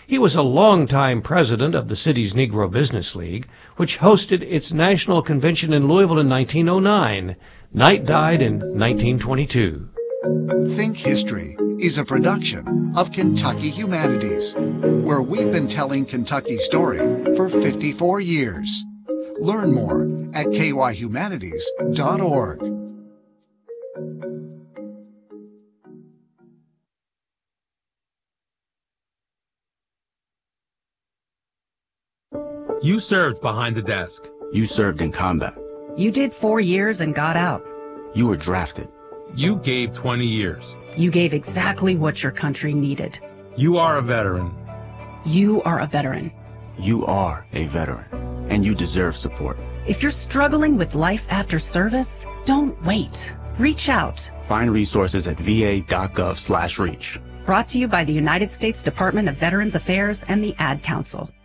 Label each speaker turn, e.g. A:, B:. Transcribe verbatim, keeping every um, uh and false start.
A: He was a longtime president of the city's Negro Business League, which hosted its national convention in Louisville in nineteen oh nine. Knight died in nineteen twenty-two.
B: Think History is a production of Kentucky Humanities, where we've been telling Kentucky's story for fifty-four years. Learn more at k y humanities dot org.
C: You served behind the desk.
D: You served in combat.
E: You did four years and got out.
D: You were drafted.
C: You gave twenty years.
E: You gave exactly what your country needed.
C: You are a veteran.
E: You are a veteran.
D: You are a veteran, and you deserve support.
E: If you're struggling with life after service, don't wait. Reach out.
D: Find resources at v a dot gov slash reach.
E: Brought to you by the United States Department of Veterans Affairs and the Ad Council.